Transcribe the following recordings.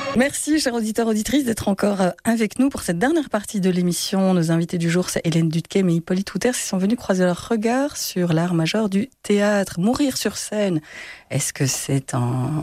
Merci, chers auditeurs, auditrices, d'être encore avec nous pour cette dernière partie de l'émission. Nos invités du jour, c'est Hélène Dudkem et Hippolyte Wouters, qui sont venus croiser leur regard sur l'art majeur du théâtre. Mourir sur scène, est-ce que c'est un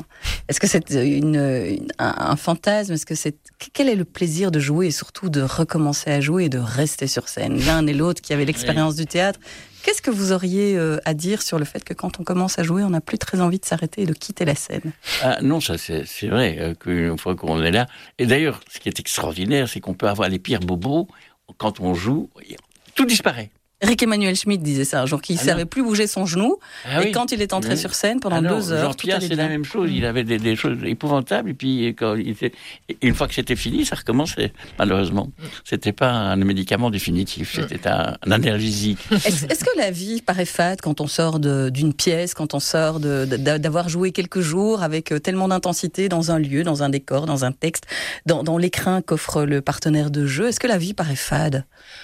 fantasme? Quel est le plaisir de jouer et surtout de recommencer à jouer et de rester sur scène? L'un et l'autre qui avaient l'expérience du théâtre. Qu'est-ce que vous auriez à dire sur le fait que quand on commence à jouer, on n'a plus très envie de s'arrêter et de quitter la scène? Non, ça c'est vrai, qu'une fois qu'on est là. Et d'ailleurs, ce qui est extraordinaire, c'est qu'on peut avoir les pires bobos. Quand on joue, tout disparaît. Rick-Emmanuel Schmitt disait ça un jour, qu'il ne savait plus bouger son genou. Et quand il est entré sur scène pendant 2 heures, Jean-Pierre, c'est la même chose. Il avait des choses épouvantables. Et puis, une fois que c'était fini, ça recommençait, malheureusement. C'était pas un médicament définitif. C'était un analgésique. Est-ce que la vie paraît fade quand on sort d'une pièce, quand on sort d'avoir joué quelques jours avec tellement d'intensité dans un lieu, dans un décor, dans un texte, dans l'écrin qu'offre le partenaire de jeu? Est-ce que la vie paraît fade?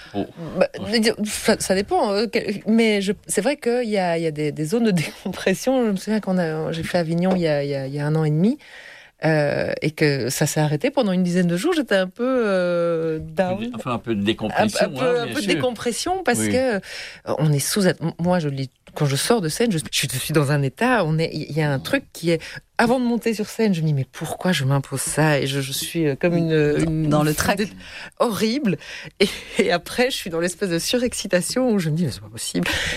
Ça dépend, mais c'est vrai qu'il y a des zones de décompression. Je me souviens j'ai fait Avignon il y a 1 an et demi, et que ça s'est arrêté pendant une dizaine de jours. J'étais un peu down. Enfin, un peu de décompression. Un peu de décompression parce que on est moi, quand je sors de scène, je suis dans un état. Il y a un truc qui est. Avant de monter sur scène, je me dis mais pourquoi je m'impose ça? Et je suis comme une dans le trac horrible. Et après, je suis dans l'espèce de surexcitation où je me dis mais c'est pas possible.